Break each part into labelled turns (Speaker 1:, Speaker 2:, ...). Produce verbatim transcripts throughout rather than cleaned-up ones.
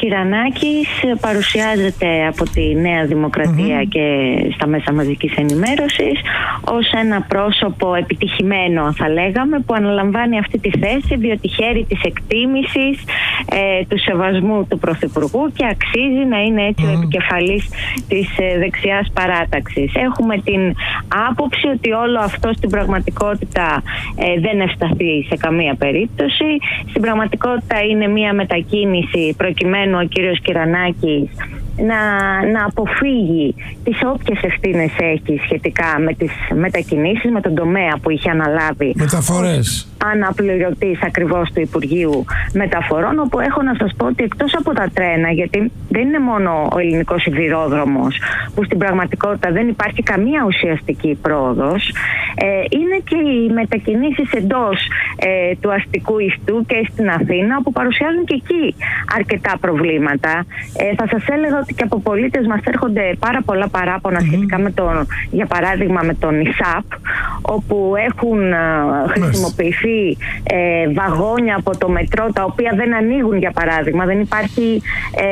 Speaker 1: Κυρανάκης παρουσιάζεται από τη Νέα Δημοκρατία mm-hmm. και στα μέσα μαζικής ενημέρωσης ως ένα πρόσωπο επιτυχημένο, θα λέγαμε, που αναλαμβάνει αυτή τη θέση διότι χαίρει της εκτίμησης, ε, του σεβασμού του Πρωθυπουργού και αξίζει να είναι έτσι mm-hmm. ο επικεφαλής της ε, δεξιάς παράταξης. Έχουμε την άποψη ότι όλο αυτό στην πραγματικότητα ε, δεν ευσταθεί σε καμία περίπτωση. Στην πραγματικότητα είναι μια μετακίνηση προκειμένου ο κύριος Κυρανάκης να, να αποφύγει τις όποιες ευθύνες έχει σχετικά με τις μετακινήσεις, με τον τομέα που είχε αναλάβει.
Speaker 2: Μεταφορές.
Speaker 1: Αναπληρωτής ακριβώς του Υπουργείου Μεταφορών, όπου έχω να σας πω ότι εκτός από τα τρένα, γιατί δεν είναι μόνο ο ελληνικός σιδηρόδρομος που στην πραγματικότητα δεν υπάρχει καμία ουσιαστική πρόοδος, ε, είναι και οι μετακινήσεις εντός ε, του αστικού ιστού και στην Αθήνα, που παρουσιάζουν και εκεί αρκετά προβλήματα. Ε, θα σας έλεγα ότι και από πολίτες μας έρχονται πάρα πολλά παράπονα mm-hmm. σχετικά με τον, για παράδειγμα με τον ΙΣΑΠ, όπου έχουν ε, χρησιμοποιηθεί Ε, βαγόνια από το μετρό τα οποία δεν ανοίγουν, για παράδειγμα, δεν υπάρχει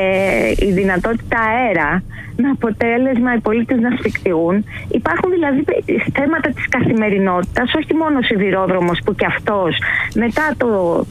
Speaker 1: ε, η δυνατότητα αέρα, με αποτέλεσμα οι πολίτες να σφιχτιούν. Υπάρχουν δηλαδή θέματα της καθημερινότητας, όχι μόνο ο σιδηρόδρομος που και αυτός μετά το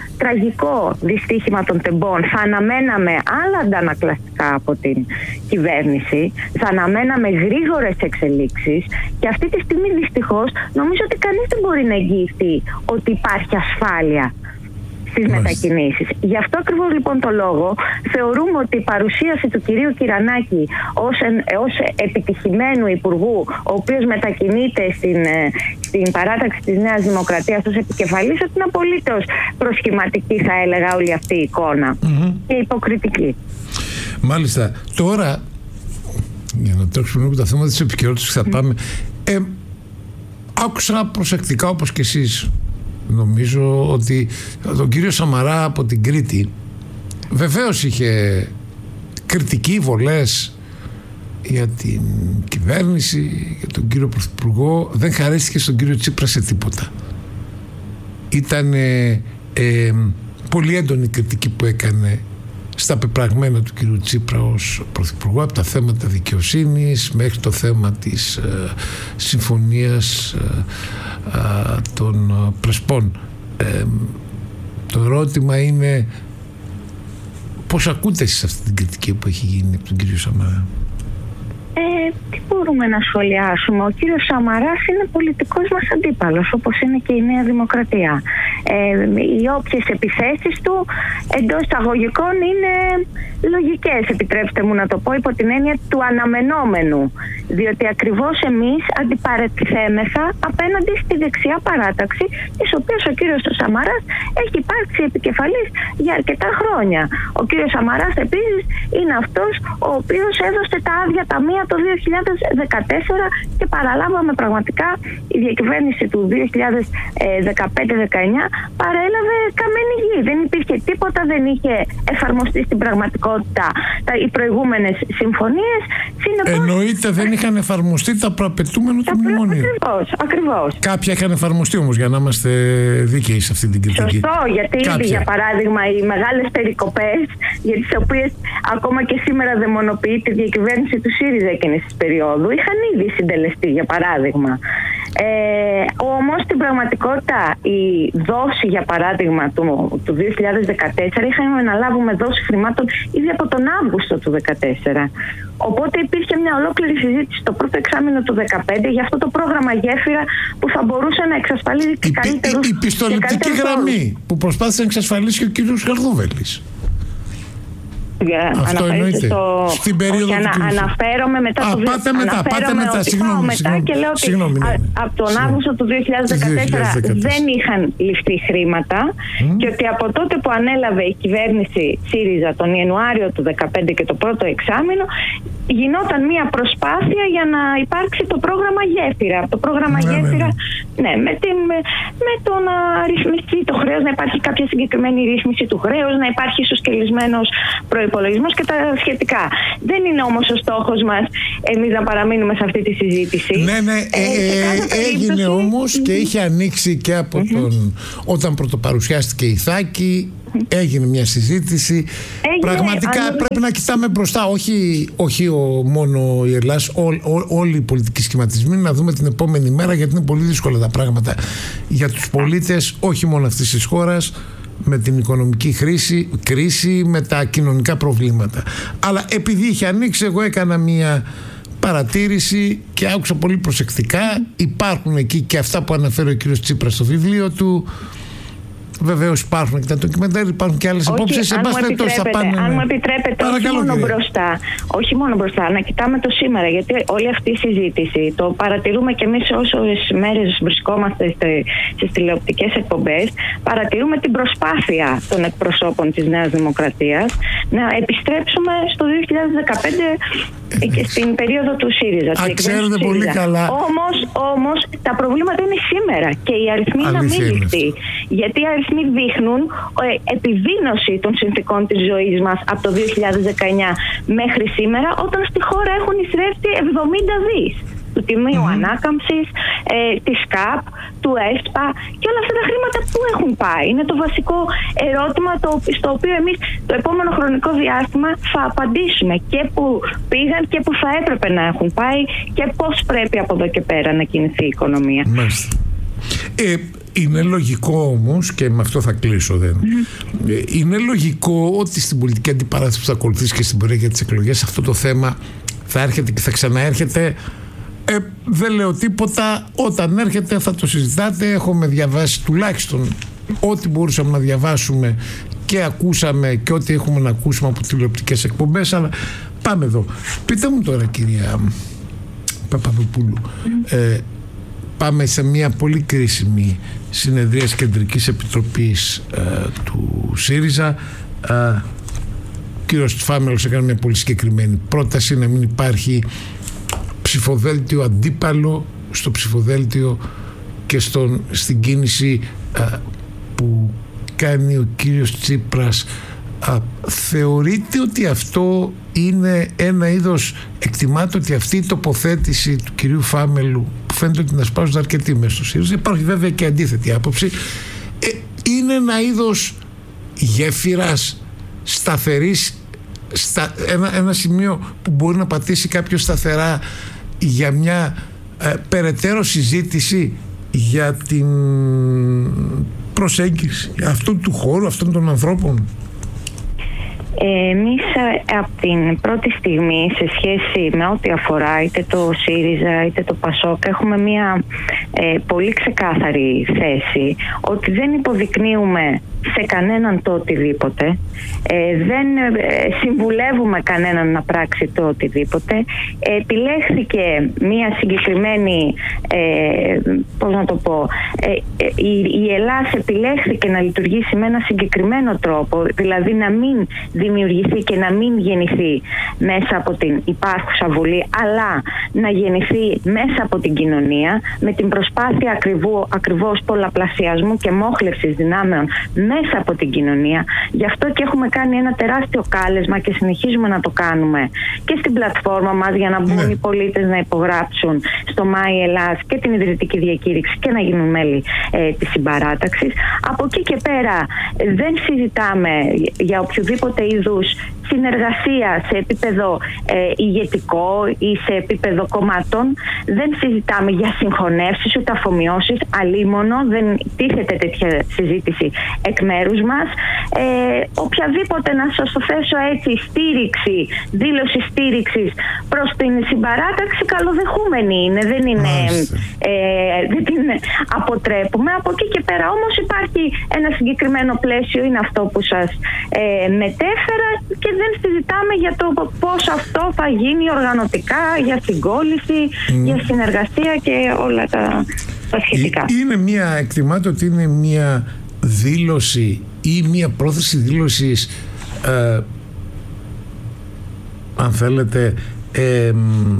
Speaker 1: τραγικό δυστύχημα των τεμπών θα αναμέναμε άλλα αντανακλαστικά από την κυβέρνηση, θα αναμέναμε γρήγορες εξελίξεις, και αυτή τη στιγμή δυστυχώς νομίζω ότι κανείς δεν μπορεί να εγγυηθεί ότι υπάρχει ασφάλεια στις μετακινήσεις. Γι' αυτό ακριβώς λοιπόν το λόγο θεωρούμε ότι η παρουσίαση του κυρίου Κυρανάκη ως, ως επιτυχημένου υπουργού, ο οποίος μετακινείται στην, στην παράταξη της Νέας Δημοκρατίας ως επικεφαλής, ότι είναι απολύτως προσχηματική, θα έλεγα, όλη αυτή η εικόνα mm-hmm. και υποκριτική.
Speaker 2: Μάλιστα. Τώρα, για να τρέξουμε λίγο τα θέματα της επικαιρότητας, θα mm. πάμε. Ε, άκουσα προσεκτικά, όπως και εσείς, νομίζω, ότι τον κύριο Σαμαρά από την Κρήτη βεβαίως είχε κριτική, βολές για την κυβέρνηση, για τον κύριο Πρωθυπουργό. Δεν χαρίστηκε στον κύριο Τσίπρα σε τίποτα. Ήταν ε, ε, πολύ έντονη κριτική που έκανε στα πεπραγμένα του κύριου Τσίπρα ως Πρωθυπουργό, από τα θέματα δικαιοσύνης μέχρι το θέμα της ε, συμφωνίας ε, ε, των Πρεσπών. Ε, το ερώτημα είναι πώς ακούτε εσείς αυτή την κριτική που έχει γίνει από τον κύριο Σαμαρά?
Speaker 1: Ε, τι μπορούμε να σχολιάσουμε? Ο κύριος Σαμαράς είναι πολιτικός μας αντίπαλος, όπως είναι και η Νέα Δημοκρατία. Ε, οι όποιες επιθέσεις του εντός εισαγωγικών είναι λογικές, επιτρέψτε μου να το πω, υπό την έννοια του αναμενόμενου, διότι ακριβώς εμείς αντιπαρατηθέμεθα απέναντι στη δεξιά παράταξη, της οποίας ο κύριος Σαμαράς έχει υπάρξει επικεφαλής για αρκετά χρόνια. Ο κύριος Σαμαράς επίσης είναι αυτός ο οποίος έδωσε τα άδεια ταμεία το δύο χιλιάδες δεκατέσσερα και παραλάβαμε πραγματικά η διακυβέρνηση του δύο χιλιάδες δεκαπέντε δεκαεννιά παρέλαβε καμένη γη. Δεν υπήρχε τίποτα, δεν είχε εφαρμοστεί στην πραγματικότητα οι προηγούμενες συμφωνίες. Συνεπώς,
Speaker 2: εννοείται δεν είχαν εφαρμοστεί τα προαπαιτούμενα του μνημονίου. Ακριβώς,
Speaker 1: ακριβώς.
Speaker 2: Κάποια είχαν εφαρμοστεί όμως, για να είμαστε δίκαιοι σε αυτή την κριτική.
Speaker 1: Σωστό, γιατί ήδη, για παράδειγμα, οι μεγάλες περικοπές, για τις οποίες ακόμα και σήμερα δαιμονοποιείται η διακυβέρνηση του ΣΥΡΙΖΑ εκείνης της περίοδου, είχαν ήδη συντελεστεί, για παράδειγμα. Ε, όμως στην πραγματικότητα η δόση, για παράδειγμα, του, του δύο χιλιάδες δεκατέσσερα είχαμε να λάβουμε δόση χρημάτων ήδη από τον Αύγουστο του δύο χιλιάδες δεκατέσσερα. Οπότε υπήρχε μια ολόκληρη συζήτηση το πρώτο εξάμηνο του δύο χιλιάδες δεκαπέντε για αυτό το πρόγραμμα Γέφυρα που θα μπορούσε να εξασφαλίζει και καλύτερους.
Speaker 2: Η, η, η πιστοληπτική γραμμή που προσπάθησε να εξασφαλίσει και ο κύριος Χαρδούβελης. Αυτό εννοείται. Στο... Στην περίοδο
Speaker 1: ανα,
Speaker 2: του
Speaker 1: αναφέρομαι μετά
Speaker 2: Α,
Speaker 1: το
Speaker 2: πάτε μετά, πάτε μετά, συγγνώμη,
Speaker 1: μετά
Speaker 2: συγγνώμη,
Speaker 1: και λέω ότι
Speaker 2: συγγνώμη, ναι.
Speaker 1: από τον Αύγουστο του δύο χιλιάδες δεκατέσσερα δεν είχαν ληφθεί χρήματα mm. και ότι από τότε που ανέλαβε η κυβέρνηση ΣΥΡΙΖΑ τον Ιανουάριο του δύο χιλιάδες δεκαπέντε και το πρώτο εξάμηνο γινόταν μια προσπάθεια για να υπάρξει το πρόγραμμα Γέφυρα. Το πρόγραμμα ναι, Γέφυρα, ναι, ναι με, την, με, με το να ρυθμιστεί το χρέος, να υπάρχει κάποια συγκεκριμένη ρύθμιση του χρέους, να υπάρχει ισοσκελισμένος προϋπολογισμός και τα σχετικά. Δεν είναι όμως ο στόχος μας εμείς να παραμείνουμε σε αυτή τη συζήτηση.
Speaker 2: Ναι, ναι, ε, ε, ε, έγινε όμως mm-hmm. και είχε ανοίξει και από mm-hmm. τον, όταν πρωτοπαρουσιάστηκε η Θάκη, έγινε μια συζήτηση.
Speaker 1: Έγινε,
Speaker 2: Πραγματικά
Speaker 1: αν...
Speaker 2: πρέπει να κοιτάμε μπροστά, όχι, όχι ο, μόνο η Ελλάδα, ό, ό, όλοι οι πολιτικοί σχηματισμοί, να δούμε την επόμενη μέρα, γιατί είναι πολύ δύσκολα τα πράγματα για τους πολίτες, όχι μόνο αυτής της χώρας, με την οικονομική χρήση, κρίση, με τα κοινωνικά προβλήματα. Αλλά επειδή είχε ανοίξει, εγώ έκανα μια παρατήρηση και άκουσα πολύ προσεκτικά. Υπάρχουν εκεί και αυτά που αναφέρει ο κύριος Τσίπρας στο βιβλίο του. Βεβαίως υπάρχουν και τα ντοκιμαντέρ, υπάρχουν και άλλες απόψεις.
Speaker 1: Αν, αν μου επιτρέπετε, όχι μόνο μπροστά, όχι μόνο μπροστά, να κοιτάμε το σήμερα, γιατί όλη αυτή η συζήτηση το παρατηρούμε και εμείς όσες μέρες βρισκόμαστε στις τηλεοπτικές εκπομπές, παρατηρούμε την προσπάθεια των εκπροσώπων της Νέας Δημοκρατίας να επιστρέψουμε στο δύο χιλιάδες δεκαπέντε και στην περίοδο του ΣΥΡΙΖΑ.
Speaker 2: Α, ξέρετε πολύ καλά.
Speaker 1: Όμως, όμως τα προβλήματα είναι σήμερα και οι αριθμοί είναι αμήλικτοι. Γιατί οι αριθμοί δείχνουν ε, επιδείνωση των συνθηκών της ζωής μας από το δύο χιλιάδες δεκαεννιά μέχρι σήμερα, όταν στη χώρα έχουν εισρεύσει εβδομήντα δις του Τιμίου mm-hmm. Ανάκαμψης, ε, της ΚΑΠ, του ΕΣΠΑ, και όλα αυτά τα χρήματα που έχουν πάει. Είναι το βασικό ερώτημα το, στο οποίο εμείς το επόμενο χρονικό διάστημα θα απαντήσουμε, και που πήγαν και που θα έπρεπε να έχουν πάει και πώς πρέπει από εδώ και πέρα να κινηθεί η οικονομία.
Speaker 2: Μάλιστα. Ε, είναι λογικό όμως, και με αυτό θα κλείσω, δεν mm-hmm. ε, είναι λογικό ότι στην πολιτική αντιπαράθεση που θα ακολουθήσει και στην πορεία για τις εκλογές αυτό το θέμα θα έρχεται και θα ξαναέρχεται. Ε, δεν λέω τίποτα, όταν έρχεται θα το συζητάτε. Έχουμε διαβάσει τουλάχιστον ό,τι μπορούσαμε να διαβάσουμε και ακούσαμε και ό,τι έχουμε να ακούσουμε από τηλεοπτικές εκπομπές. Αλλά πάμε εδώ. Πείτε μου τώρα, κυρία Παπαδοπούλου, ε, πάμε σε μια πολύ κρίσιμη συνεδρία της Κεντρικής Επιτροπής ε, του ΣΥΡΙΖΑ. ε, ο κύριος Φάμελος έκανε μια πολύ συγκεκριμένη πρόταση να μην υπάρχει ψηφοδέλτιο αντίπαλο στο ψηφοδέλτιο και στον, στην κίνηση α, που κάνει ο κύριος Τσίπρας. Α, θεωρείτε ότι αυτό είναι ένα είδος, εκτιμάτε ότι αυτή η τοποθέτηση του κυρίου Φάμελου, που φαίνεται ότι να σπάζουν αρκετοί μέσα στο ΣΥΡΙΖΑ, υπάρχει βέβαια και αντίθετη άποψη, ε, είναι ένα είδος γέφυρας σταθερής, στα, ένα, ένα σημείο που μπορεί να πατήσει κάποιος σταθερά για μια ε, περαιτέρω συζήτηση για την προσέγγιση αυτού του χώρου, αυτών των ανθρώπων?
Speaker 1: Εμείς από την πρώτη στιγμή, σε σχέση με ό,τι αφορά είτε το ΣΥΡΙΖΑ είτε το ΠΑΣΟΚ, έχουμε μια ε, πολύ ξεκάθαρη θέση ότι δεν υποδεικνύουμε σε κανέναν το οτιδήποτε, ε, δεν ε, συμβουλεύουμε κανέναν να πράξει το οτιδήποτε. Ε, επιλέχθηκε μια συγκεκριμένη, ε, πώς να το πω, ε, η, η Ελλάδα επιλέχθηκε να λειτουργήσει με ένα συγκεκριμένο τρόπο, δηλαδή να μην δημιουργηθεί και να μην γεννηθεί μέσα από την υπάρχουσα Βουλή, αλλά να γεννηθεί μέσα από την κοινωνία, με την προσπάθεια ακριβού, ακριβώς πολλαπλασιασμού και μόχλευσης δυνάμεων μέσα από την κοινωνία. Γι' αυτό και έχουμε κάνει ένα τεράστιο κάλεσμα και συνεχίζουμε να το κάνουμε και στην πλατφόρμα μας, για να μπουν ναι. οι πολίτες να υπογράψουν στο Μάη Ελλάς και την ιδρυτική διακήρυξη και να γίνουν μέλη ε, της συμπαράταξης. Από εκεί και πέρα δεν συζητάμε για οποιοδήποτε είδους συνεργασία σε επίπεδο ε, ηγετικό ή σε επίπεδο κομμάτων. Δεν συζητάμε για συγχωνεύσεις ούτε αφομοιώσεις, αλίμονο, δεν τίθεται τέτοια συζήτηση εκ μέρους μας. Ε, οποιαδήποτε, να σας το θέσω έτσι, στήριξη, δήλωση στήριξης προς την συμπαράταξη καλοδεχούμενη είναι, δεν είναι, ε, δεν την αποτρέπουμε. Από εκεί και πέρα όμως υπάρχει ένα συγκεκριμένο πλαίσιο, είναι αυτό που σας ε, μετέφερα, και δεν συζητάμε για το πώς αυτό θα γίνει οργανωτικά, για συγκόλληση, mm. για συνεργασία και όλα τα, τα σχετικά.
Speaker 2: Είναι μια, εκτιμάται ότι είναι μια δήλωση ή μια πρόθεση δήλωσης ε, αν θέλετε ε,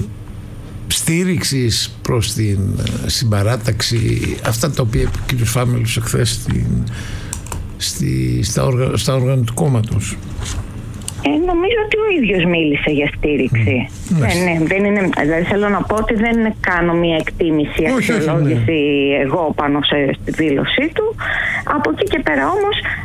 Speaker 2: στήριξης προς την συμπαράταξη, αυτά τα οποία είπε ο κ. Φάμελος εχθές στην, στη, στα, οργα, στα όργανα του κόμματος.
Speaker 1: Ε, νομίζω ότι ο ίδιος μίλησε για στήριξη. Mm. Ναι, ναι, δεν είναι, δηλαδή θέλω να πω ότι δεν κάνω μια εκτίμηση, αξιολόγηση ναι. εγώ πάνω σε, στη δήλωσή του. Από εκεί και πέρα όμως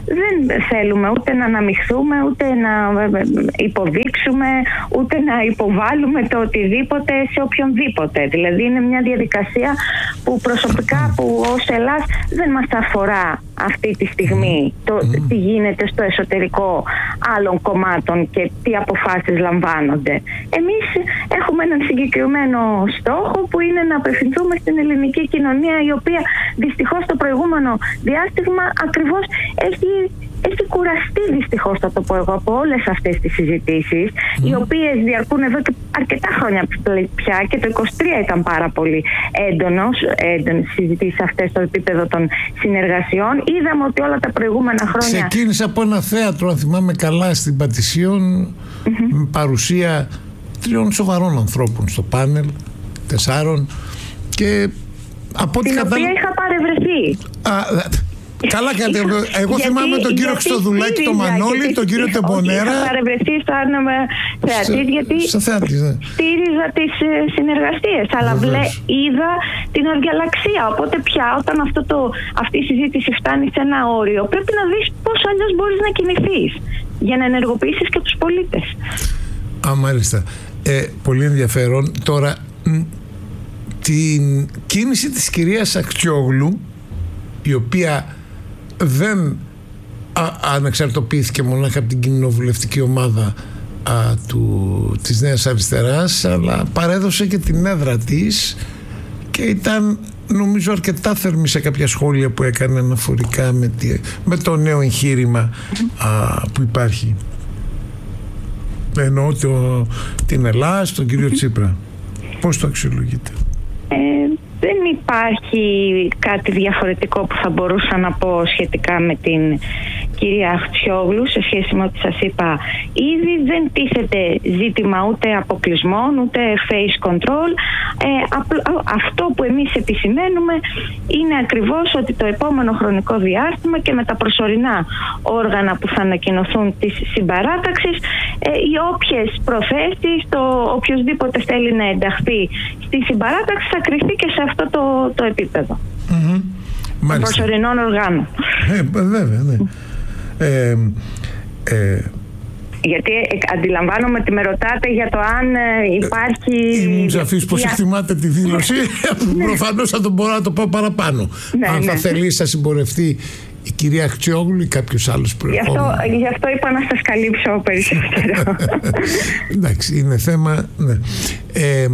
Speaker 1: δεν θέλουμε ούτε να αναμειχθούμε, ούτε να υποδείξουμε, ούτε να υποβάλουμε το οτιδήποτε σε οποιονδήποτε. Δηλαδή είναι μια διαδικασία που προσωπικά που ως Ελλάς δεν μας αφορά αυτή τη στιγμή το τι γίνεται στο εσωτερικό άλλων κομμάτων και τι αποφάσεις λαμβάνονται. Εμείς έχουμε έναν συγκεκριμένο στόχο που είναι να απευθυνθούμε στην ελληνική κοινωνία, η οποία δυστυχώς το προηγούμενο διάστημα ακριβώς έχει έχει κουραστεί, δυστυχώς θα το πω εγώ, από όλες αυτές τις συζητήσεις, mm. οι οποίες διαρκούν εδώ και αρκετά χρόνια πια, και το είκοσι τρία ήταν πάρα πολύ έντονος, έντονες συζητήσεις αυτές στο επίπεδο των συνεργασιών. Είδαμε ότι όλα τα προηγούμενα χρόνια...
Speaker 2: Ξεκίνησε από ένα θέατρο, αν θυμάμαι καλά, στην Πατησίων, mm-hmm. με παρουσία τριών σοβαρών ανθρώπων στο πάνελ, τεσσάρων, και από
Speaker 1: την οποία κατα... είχα παρευρεθεί.
Speaker 2: Α, καλά κάνετε. Εγώ θυμάμαι τον κύριο Χριστοδουλάκη, τον Μανώλη, τον κύριο Τεμπονέρα.
Speaker 1: Είχα παρευρεθεί σαν θεατής, γιατί στήριζα τις συνεργασίες. Αλλά βλέ, είδα την αδιαλαξία. Οπότε πια όταν αυτό το, αυτή η συζήτηση φτάνει σε ένα όριο, πρέπει να δεις πώς αλλιώς μπορείς να κινηθείς για να ενεργοποιήσεις και τους πολίτες.
Speaker 2: Α, μάλιστα. Ε, πολύ ενδιαφέρον. Τώρα, μ, την κίνηση της κυρίας Αχτσιόγλου, η οποία δεν α, ανεξαρτοποιήθηκε μονάχα από την κοινοβουλευτική ομάδα α, του, της Νέας Αριστεράς, αλλά παρέδωσε και την έδρα της και ήταν, νομίζω, αρκετά θερμή σε κάποια σχόλια που έκανε αναφορικά με, τη, με το νέο εγχείρημα α, που υπάρχει. Εννοώ το, την Ελλάδα, τον κύριο Τσίπρα. Πώς το αξιολογείτε?
Speaker 1: Ε, δεν υπάρχει κάτι διαφορετικό που θα μπορούσα να πω σχετικά με την κυρία Αχτσιόγλου σε σχέση με ό,τι σας είπα ήδη. Δεν τίθεται ζήτημα ούτε αποκλεισμών ούτε face control. Ε, αυτό που εμείς επισημαίνουμε είναι ακριβώς ότι το επόμενο χρονικό διάστημα και με τα προσωρινά όργανα που θα ανακοινωθούν της συμπαράταξης, ε, οι όποιες προθέσεις, το οποιοσδήποτε θέλει να ενταχθεί στη συμπαράταξη θα κριθεί και σε αυτό το, το επίπεδο mm-hmm. των προσωρινών οργάνων.
Speaker 2: Ε, βέβαια, ναι. Ε, ε,
Speaker 1: Γιατί αντιλαμβάνομαι ότι με ρωτάτε για το αν υπάρχει...
Speaker 2: Ήμουν σαφής πως εκτιμάτε τη δήλωση. Προφανώς θα το μπορώ να το πω παραπάνω.
Speaker 1: Ναι,
Speaker 2: αν
Speaker 1: ναι.
Speaker 2: θα θελήσει να συμπορευτεί η κυρία Αχτσιόγλου ή κάποιος άλλος προηγούμενος.
Speaker 1: Γι' αυτό, γι' αυτό είπα να σας καλύψω περισσότερο.
Speaker 2: Εντάξει, είναι θέμα... Ναι. Ε,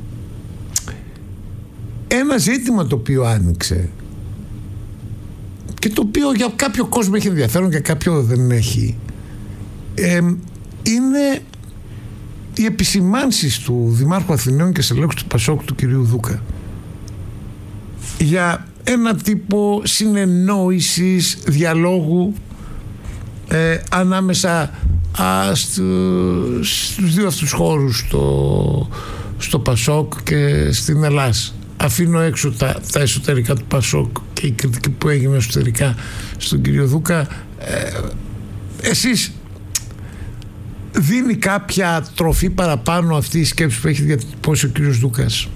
Speaker 2: ένα ζήτημα το οποίο άνοιξε και το οποίο για κάποιο κόσμο έχει ενδιαφέρον και κάποιο δεν έχει, ε, είναι οι επισημάνσεις του Δημάρχου Αθηναίων και στελέχους του Πασόκ, του κυρίου Δούκα, για ένα τύπο συνεννόησης, διαλόγου ε, ανάμεσα α, στου, στους δύο αυτούς χώρους, στο, στο Πασόκ και στην Ελλάδα. Αφήνω έξω τα, τα εσωτερικά του Πασόκ και η κριτική που έγινε εσωτερικά στον κύριο Δούκα. Ε, εσείς δίνει κάποια τροφή παραπάνω αυτή η σκέψη που έχει διατυπώσει ο κύριος Δούκας?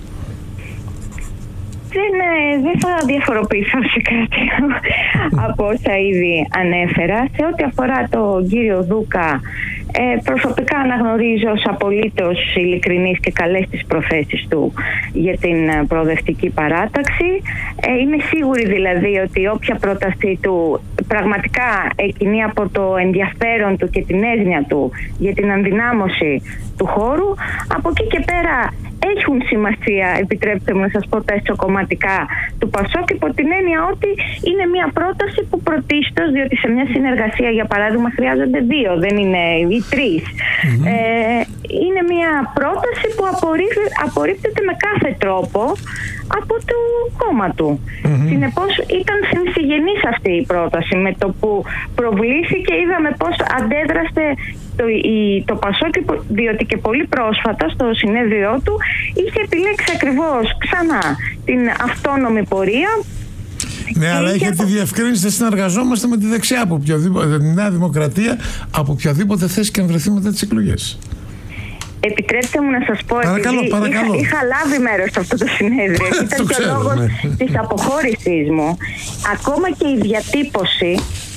Speaker 1: Δεν, δεν θα διαφοροποιηθώ σε κάτι από όσα ήδη ανέφερα. Σε ό,τι αφορά τον κύριο Δούκα, ε, προσωπικά αναγνωρίζω ως απολύτως ειλικρινής και καλές τις προθέσεις του για την προοδευτική παράταξη. Ε, είμαι σίγουρη δηλαδή ότι όποια πρότασή του πραγματικά εκκινεί από το ενδιαφέρον του και την έγνοια του για την ενδυνάμωση του χώρου, από εκεί και πέρα έχουν σημασία, επιτρέψτε μου να σας πω, τα εσωκομματικά του Πασόκ, υπό την έννοια ότι είναι μια πρόταση που πρωτίστως, διότι σε μια συνεργασία για παράδειγμα χρειάζονται δύο, δεν είναι οι τρεις. Mm-hmm. Ε, είναι μια πρόταση που απορρίπτεται με κάθε τρόπο από το κόμμα του. Mm-hmm. Συνεπώς ήταν συνθυγενής αυτή η πρόταση. Με το που προβλήθηκε είδαμε πώς αντέδρασε το, η, το Πασόκ, διότι και πολύ πρόσφατα στο συνέδριό του είχε επιλέξει ακριβώς ξανά την αυτόνομη πορεία.
Speaker 2: Ναι, αλλά είχε τη διευκρίνηση, θα συνεργαζόμαστε με τη δεξιά από οποιοδήποτε, τη Νέα Δημοκρατία, από οποιαδήποτε θέση και αν βρεθεί μετά τις εκλογές.
Speaker 1: Επιτρέψτε μου να σας πω,
Speaker 2: παρακαλώ,
Speaker 1: επειδή
Speaker 2: παρακαλώ.
Speaker 1: Είχα, είχα λάβει μέρος σε αυτό το συνέδριο. Ήταν και ο λόγος της αποχώρησής μου. Ακόμα και η διατύπωση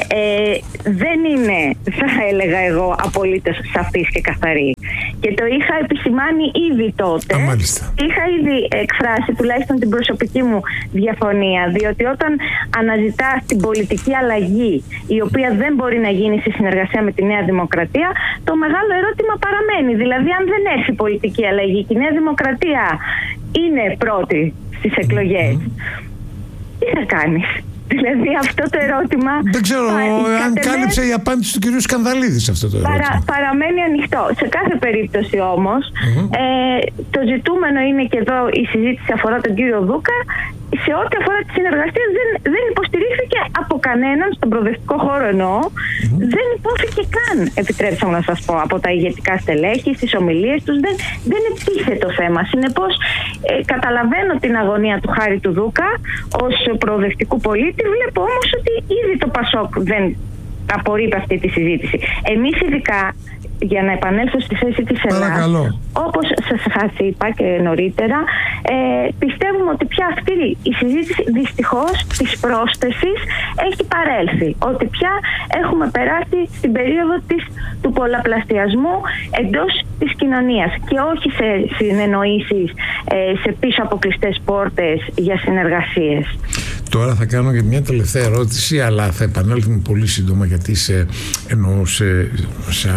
Speaker 1: ε, δεν είναι, θα έλεγα εγώ, απολύτως σαφής και καθαρή. Και το είχα επισημάνει ήδη τότε.
Speaker 2: Α, μάλιστα.
Speaker 1: Είχα ήδη εκφράσει τουλάχιστον την προσωπική μου διαφωνία, διότι όταν αναζητάς την πολιτική αλλαγή, η οποία δεν μπορεί να γίνει σε συνεργασία με τη Νέα Δημοκρατία, το μεγάλο ερώτημα παραμένει. Δηλαδή, αν δεν έρθει πολιτική αλλαγή και η Νέα Δημοκρατία είναι πρώτη στις εκλογές, mm-hmm. τι θα κάνεις? Δηλαδή αυτό το ερώτημα...
Speaker 2: Δεν ξέρω πα, αν κατεμέ... κάλυψε η απάντηση του κυρίου Σκανδαλίδη σε αυτό το ερώτημα.
Speaker 1: Παρα, παραμένει ανοιχτό. Σε κάθε περίπτωση όμως, mm-hmm. ε, το ζητούμενο είναι, και εδώ η συζήτηση αφορά τον κύριο Δούκα, σε ό,τι αφορά τη συνεργασία δεν, δεν υποστηρίχθηκε από κανέναν, στον προοδευτικό χώρο εννοώ, mm-hmm. δεν υπόθηκε καν, επιτρέψτε μου να σας πω, από τα ηγετικά στελέχη, στις ομιλίες τους, δεν, δεν ετύχε το θέμα. Συνεπώς, ε, καταλαβαίνω την αγωνία του Χάρη του Δούκα ως προοδευτικού πολίτη, βλέπω όμως ότι ήδη το Πασόκ δεν απορρίπτει αυτή τη συζήτηση. Εμείς ειδικά, για να επανέλθω στη θέση της Ελλάδας, όπως σας είπα και νωρίτερα, ε, πιστεύουμε ότι πια αυτή η συζήτηση δυστυχώς της πρόσθεσης έχει παρέλθει. Ότι πια έχουμε περάσει στην περίοδο της, του πολλαπλασιασμού εντός της κοινωνίας και όχι σε συνεννοήσεις ε, σε πίσω από κλειστές πόρτες για συνεργασίες.
Speaker 2: Τώρα θα κάνω και μια τελευταία ερώτηση, αλλά θα επανέλθουμε πολύ σύντομα, γιατί σε, εννοώ σε, σε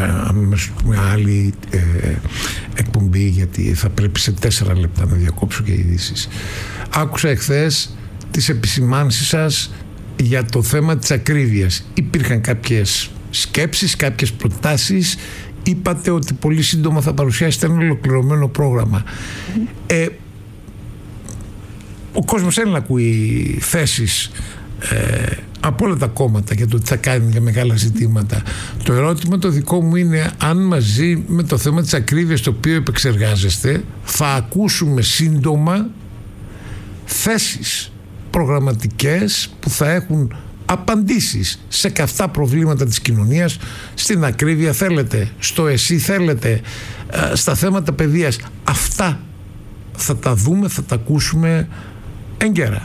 Speaker 2: μια άλλη ε, εκπομπή, γιατί θα πρέπει σε τέσσερα λεπτά να διακόψω και ειδήσεις. Άκουσα εχθές τις επισημάνσεις σας για το θέμα της ακρίβειας. Υπήρχαν κάποιες σκέψεις, κάποιες προτάσεις. Είπατε ότι πολύ σύντομα θα παρουσιάσετε ένα ολοκληρωμένο πρόγραμμα. Mm-hmm. Ε, ο κόσμος θέλει να ακούει θέσεις ε, από όλα τα κόμματα για το τι θα κάνει για μεγάλα ζητήματα. Το ερώτημα το δικό μου είναι αν μαζί με το θέμα της ακρίβειας το οποίο επεξεργάζεστε θα ακούσουμε σύντομα θέσεις προγραμματικές που θα έχουν απαντήσεις σε καυτά προβλήματα της κοινωνίας, στην ακρίβεια θέλετε, στο εσύ θέλετε, ε, στα θέματα παιδείας. Αυτά θα τα δούμε, θα τα ακούσουμε εγκαίρα.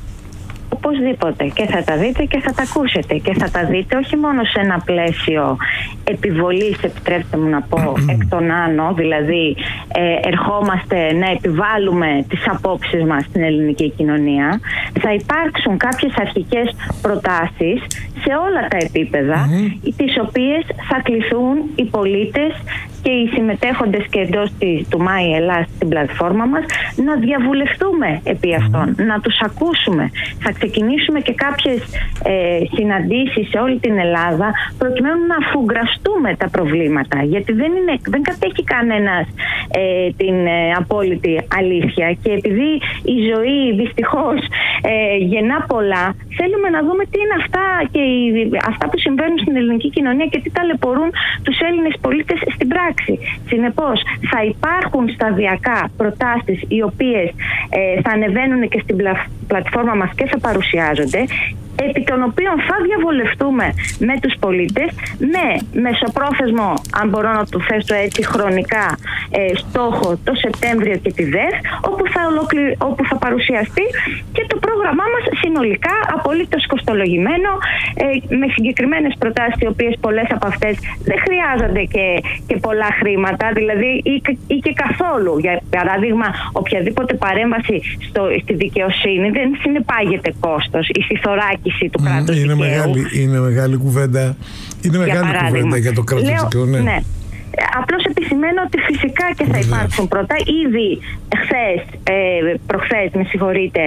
Speaker 1: Οπωσδήποτε, και θα τα δείτε και θα τα ακούσετε, και θα τα δείτε όχι μόνο σε ένα πλαίσιο επιβολής, επιτρέψτε μου να πω, εκ των άνω, δηλαδή ε, ερχόμαστε να επιβάλλουμε τις απόψεις μας στην ελληνική κοινωνία. Θα υπάρξουν κάποιες αρχικές προτάσεις σε όλα τα επίπεδα, mm-hmm. τις οποίες θα κληθούν οι πολίτες και οι συμμετέχοντες και εντός του ΜΑΗ Ελλάς στην πλατφόρμα μας να διαβουλευτούμε επί αυτών, mm. να τους ακούσουμε. Θα ξεκινήσουμε και κάποιες ε, συναντήσεις σε όλη την Ελλάδα προκειμένου να αφουγκραστούμε τα προβλήματα, γιατί δεν, είναι, δεν κατέχει κανένας ε, την ε, απόλυτη αλήθεια, και επειδή η ζωή δυστυχώς ε, γεννά πολλά, θέλουμε να δούμε τι είναι αυτά και οι, αυτά που συμβαίνουν στην ελληνική κοινωνία και τι ταλαιπωρούν τους Έλληνες πολίτες στην πράξη. Συνεπώς, θα υπάρχουν σταδιακά προτάσεις οι οποίες ε, θα ανεβαίνουν και στην πλα... πλατφόρμα μας και θα παρουσιάζονται, επί των οποίων θα διαβολευτούμε με τους πολίτες με μεσοπρόθεσμο, αν μπορώ να το θέσω έτσι χρονικά, ε, στόχο το Σεπτέμβριο και τη ΔΕΘ, όπου θα, ολοκλη... όπου θα παρουσιαστεί και το πρόγραμμά μας συνολικά, απολύτως κοστολογημένο, ε, με συγκεκριμένες προτάσεις, οι οποίες πολλές από αυτές δεν χρειάζονται και, και πολλά χρήματα, δηλαδή ή, ή και καθόλου. Για παράδειγμα, οποιαδήποτε παρέμβαση στο, στη δικαιοσύνη δεν συνεπάγεται κόστος, η σιθωράκη του κράτους
Speaker 2: είναι,
Speaker 1: δικαίου.
Speaker 2: Μεγάλη, είναι μεγάλη κουβέντα. Είναι για μεγάλη παράδειγμα. κουβέντα για το κράτος δικαίου. Ναι. ναι.
Speaker 1: Απλώς επισημαίνω ότι φυσικά και θα υπάρξουν πρώτα. Ήδη χθες, ε, προχθές, με συγχωρείτε,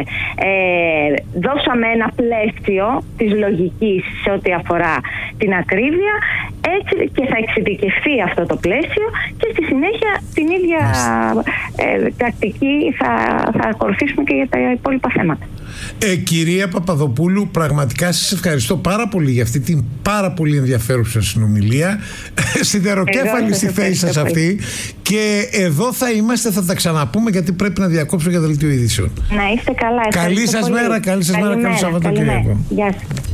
Speaker 1: ε, δώσαμε ένα πλαίσιο της λογικής σε ό,τι αφορά την ακρίβεια, έτσι και θα εξειδικευτεί αυτό το πλαίσιο και στη συνέχεια την ίδια ε, τακτική θα, θα ακολουθήσουμε και για τα υπόλοιπα θέματα.
Speaker 2: Ε, κυρία Παπαδοπούλου, πραγματικά σας ευχαριστώ πάρα πολύ για αυτή την πάρα πολύ ενδιαφέρουσα συνομιλία. Σιδεροκέφαλη στη θέση σας αυτή. Και εδώ θα είμαστε, θα τα ξαναπούμε, γιατί πρέπει να διακόψω για δελτίο ειδήσεων.
Speaker 1: Να είστε καλά.
Speaker 2: Καλή σας μέρα, καλή σας μέρα, καλό Σαββατοκύριακο.
Speaker 1: Γεια σας.